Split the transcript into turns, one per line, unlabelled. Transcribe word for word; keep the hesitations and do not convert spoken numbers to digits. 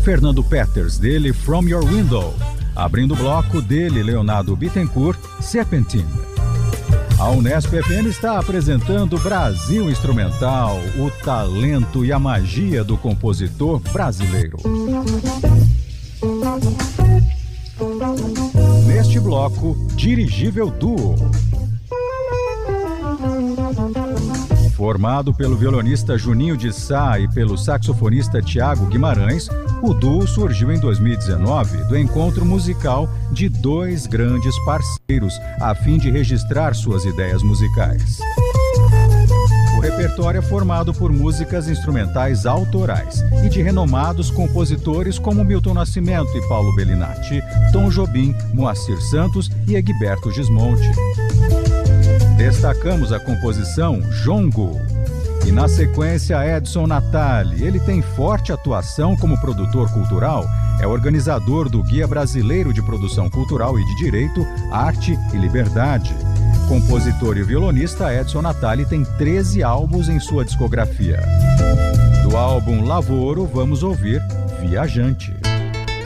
Fernando Peters, dele From Your Window. Abrindo o bloco dele, Leonardo Bittencourt, Serpentine. A Unesp F M está apresentando Brasil Instrumental, o talento e a magia do compositor brasileiro. Neste bloco, Dirigível Duo. Formado pelo violonista Juninho de Sá e pelo saxofonista Tiago Guimarães, o duo surgiu em dois mil e dezenove do encontro musical de dois grandes parceiros, a fim de registrar suas ideias musicais. O repertório é formado por músicas instrumentais autorais e de renomados compositores como Milton Nascimento e Paulo Bellinati, Tom Jobim, Moacir Santos e Egberto Gismonti. Destacamos a composição Jongo. E na sequência, Edson Natali. Ele tem forte atuação como produtor cultural, é organizador do Guia Brasileiro de Produção Cultural e de Direito, Arte e Liberdade. Compositor e violonista, Edson Natali tem treze álbuns em sua discografia. Do álbum Lavoro, vamos ouvir Viajante.